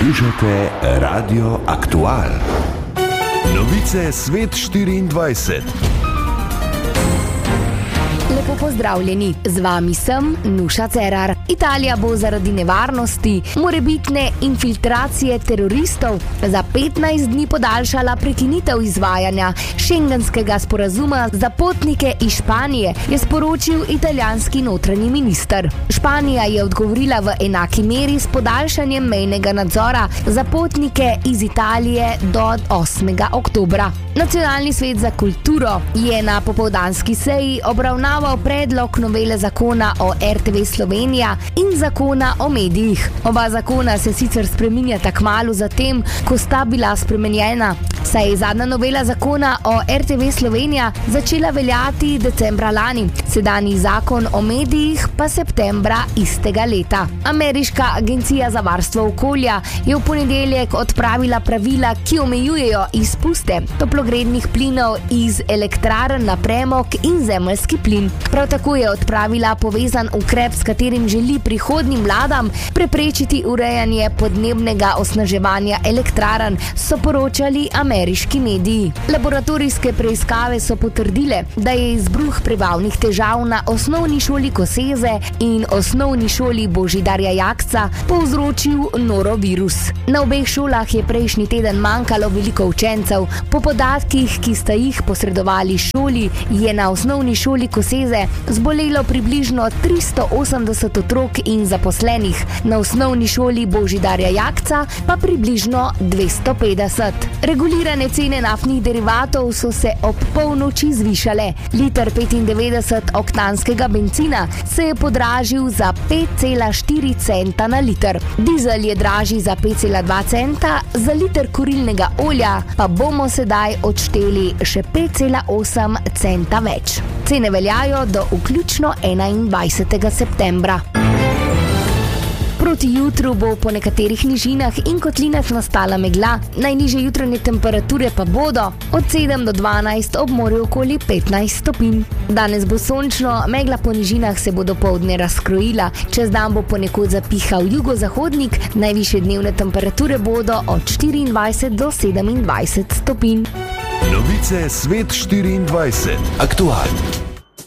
Poslušate Radio Aktual. Novice Svet 24. Lepo pozdravljeni, z vami sem Nuša Cerar. Italija bo zaradi nevarnosti morebitne infiltracije teroristov za 15 dni podaljšala prekinitev izvajanja šengenskega sporazuma za potnike iz Španije, je sporočil italijanski notranji minister. Španija je odgovorila v enaki meri s podaljšanjem mejnega nadzora za potnike iz Italije do 8. oktobra. Nacionalni svet za kulturo je na popoldanski seji obravnaval predlog novele zakona o RTV Slovenija in zakona o medijih. Oba zakona se sicer spreminjata kmalu zatem, ko sta bila spremenjena, saj je zadnja novela zakona o RTV Slovenija začela veljati decembra lani, sedanji zakon o medijih pa septembra istega leta. Ameriška agencija za varstvo okolja je v ponedeljek odpravila pravila, ki omejujejo izpuste toplogrednih plinov iz elektrarn na premog in zemeljski plin. Prav tako je odpravila povezan ukrep, s katerim želi prihodnjim vladam preprečiti urejanje podnebnega osnaževanja elektrarn, so poročali ameriški mediji. Laboratorijske preiskave so potrdile, da je izbruh prebavnih težav na osnovni šoli Koseze in osnovni šoli Božidarja Jakca povzročil norovirus. Na obeh šolah je prejšnji teden manjkalo veliko učencev. Po podatkih, ki sta jih posredovali šoli, je na osnovni šoli Koseze zbolelo približno 380 otrok in zaposlenih, na osnovni šoli Božidarja Jakca pa približno 250. Regulirane cene naftnih derivatov so se ob polnoči zvišale. Liter 95 oktanskega bencina se je podražil za 5,4 centa na liter. Dizel je dražji za 5,2 centa, za liter kurilnega olja pa bomo sedaj odšteli še 5,8 centa več. Cene veljajo do vključno 21. septembra. Proti jutru bo po nekaterih nižinah in kotlinah nastala megla, najnižje jutranje temperature pa bodo od 7 do 12, ob morju okoli 15 stopinj. Danes bo sončno, megla po nižinah se bo dopoldne razkrojila, čez dan bo ponekod zapihal jugozahodnik, najvišje dnevne temperature bodo od 24 do 27 stopinj. Novice Svet 24. Aktual.